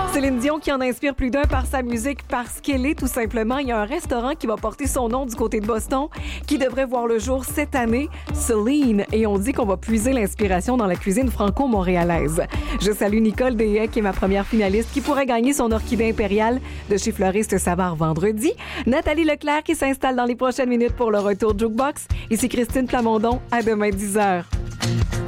Céline Dion qui en inspire plus d'un par sa musique parce qu'elle est tout simplement. Il y a un restaurant qui va porter son nom du côté de Boston qui devrait voir le jour cette année, Celine. Et on dit qu'on va puiser l'inspiration dans la cuisine franco-montréalaise. Je salue Nicole Deshaies qui est ma première finaliste qui pourrait gagner son orchidée impériale de chez Fleuriste Savard vendredi. Nathalie Leclerc qui s'installe dans les prochaines minutes pour le retour Jukebox. Ici Christine Plamondon. À demain 10h.